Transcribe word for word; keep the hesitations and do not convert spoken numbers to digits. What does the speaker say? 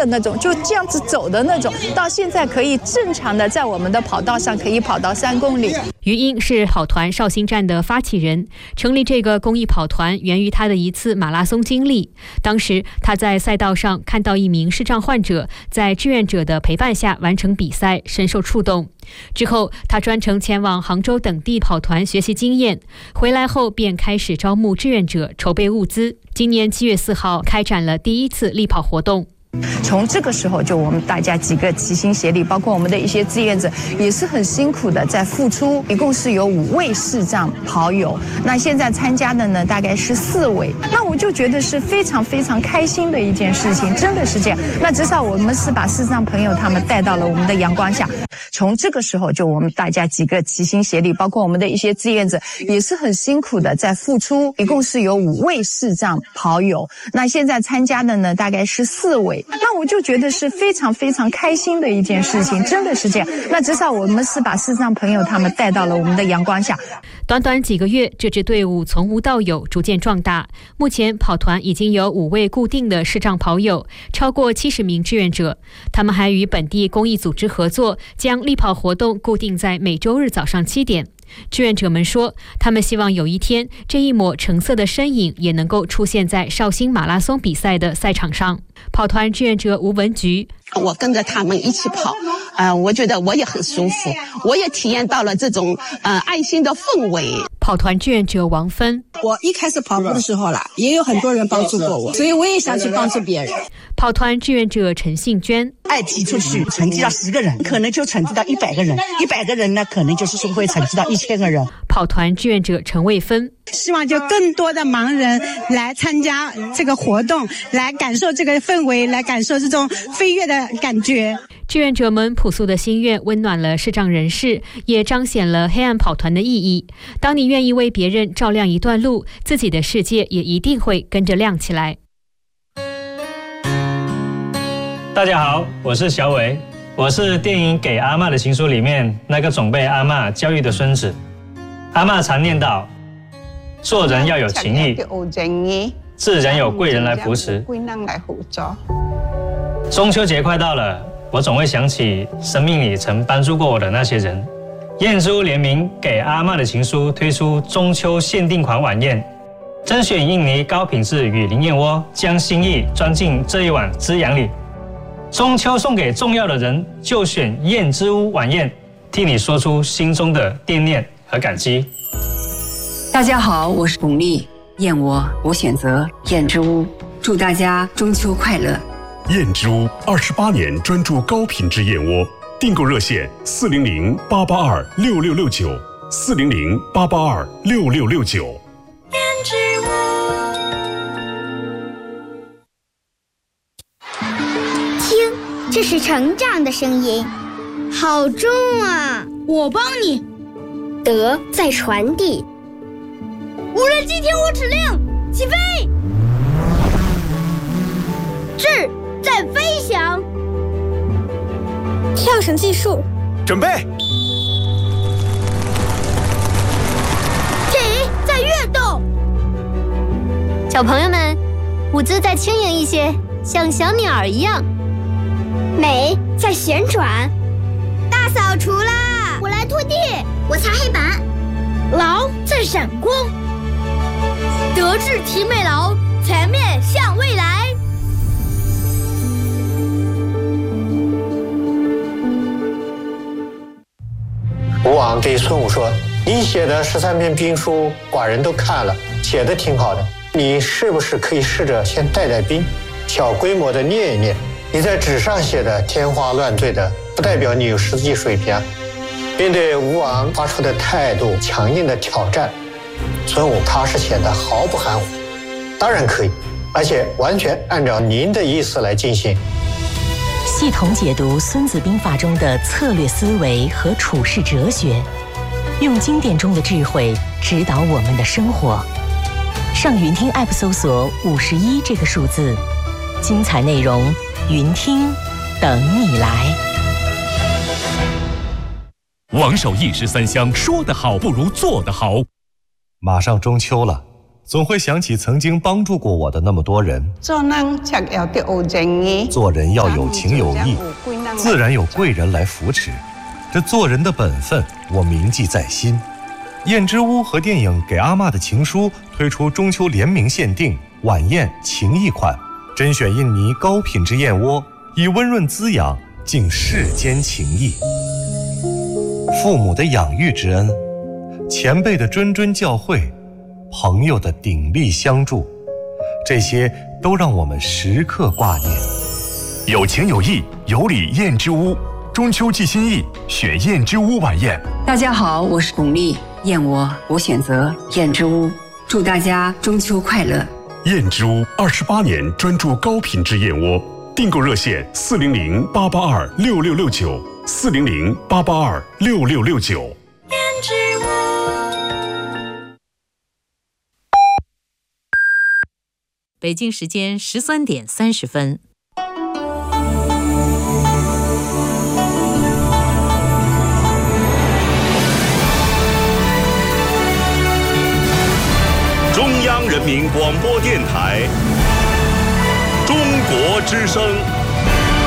的那种，就这样子走的那种，到现在可以正常的在我们的跑道上可以跑到三公里。 于英是跑团绍兴站的发起人，成立这个公益跑团源于他的一次马拉松经历。当时他在赛道上看到一名视障患者在志愿者的陪伴下完成比赛，深受触动。之后他专程前往杭州等地跑团学习经验，回来后便开始招募志愿者，筹备物资。今年七月四号开展了第一次力跑活动。 从这个时候，就我们大家几个齐心协力，包括我们的一些志愿者，也是很辛苦的在付出。一共是有五位视障跑友，那现在参加的呢，大概是四位。那我就觉得是非常非常开心的一件事情，真的是这样。那至少我们是把视障朋友他们带到了我们的阳光下。从这个时候，就我们大家几个齐心协力，包括我们的一些志愿者，也是很辛苦的在付出。一共是有五位视障跑友，那现在参加的呢，大概是四位。那我就觉得是非常非常开心的一件事情，真的是这样。那至少我们是把视障朋友他们带到了我们的阳光下。 短短几个月，这支队伍从无到有，逐渐壮大。目前跑团已经有五位固定的视障跑友，超过七十名志愿者。他们还与本地公益组织合作，将力跑活动固定在每周日早上七点。志愿者们说，他们希望有一天，这一抹橙色的身影也能够出现在绍兴马拉松比赛的赛场上。跑团志愿者吴文菊， 我跟着他们一起跑，呃，我觉得我也很舒服，我也体验到了这种呃爱心的氛围。 跑团志愿者王芬， 我一开始跑步的时候啦，也有很多人帮助过我，所以我也想去帮助别人。 跑团志愿者陈信娟， 爱提出去成绩到十个人，可能就成绩到一百个人，一百个人呢，可能就是说会成绩到一千个人。 跑团志愿者陈卫芬， 希望就更多的盲人来参加这个活动，来感受这个氛围，来感受这种飞跃的感觉。 志愿者们朴素的心愿温暖了视障人士，也彰显了黑暗跑团的意义。当你愿意为别人照亮一段路，自己的世界也一定会跟着亮起来。 大家好，我是小伟，我是电影《给阿嬷的情书》里面那个总被阿嬷教育的孙子。阿嬷常念叨，做人要有情义，自然有贵人来扶持。中秋节快到了，我总会想起生命里曾帮助过我的那些人。燕之屋联名《给阿嬷的情书》推出中秋限定款晚宴，甄选印尼高品质雨林燕窝，将心意装进这一碗滋养里。中秋送给重要的人，就选燕之屋晚宴，替你说出心中的惦念和感激。 大家好，我是巩俐，燕窝我选择燕之屋，祝大家中秋快乐。 燕之屋二十八年专注高品质燕窝，订购热线四零零八八二六六六九四零零八八二六六六九。 燕之屋。这是成长的声音，好重啊！ 我帮你。 德在传递。 无人机听我指令，起飞。智在飞翔。 跳绳计数。 准备。 体在跃动。 小朋友们，舞姿再轻盈一些，像小鸟儿一样。 美在旋转。 大扫除啦！ 我来拖地，我擦黑板。 劳在闪光。德智体美劳，全面向未来。 吴王对孙武说：“你写的十三篇兵书，寡人都看了，写的挺好的。你是不是可以试着先带带兵，小规模的念一念？你在纸上写的天花乱坠的，不代表你有实际水平啊。”面对吴王发出的态度强硬的挑战，孙武他是显得毫不含糊。当然可以，而且完全按照您的意思来进行。 系统解读《孙子兵法》中的策略思维和处世哲学，用经典中的智慧指导我们的生活。上云听 App 搜索五十一这个数字，精彩内容云听等你来。 王守义十三香，说得好不如做得好。 马上中秋了， 总会想起曾经帮助过我的那么多人。 做人才要得有正义， 做人要有情有义，自然有贵人来扶持。这做人的本分，我铭记在心。燕之屋和电影《给阿嬷的情书》推出中秋联名限定晚宴情谊款，甄选印尼高品质燕窝，以温润滋养敬世间情谊。父母的养育之恩，前辈的谆谆教诲，朋友的鼎力相助，这些都让我们时刻挂念。 有情有义，有礼燕之屋，中秋寄心意，选燕之屋晚宴。 大家好，我是巩俐，燕窝我选择燕之屋，祝大家中秋快乐。 燕之屋二十八年专注高品质燕窝，订购热线四零零八八二六六六九四零零八八二六六六九。 燕之屋。 北京时间十三点三十分。 中央人民广播电台，中国之声。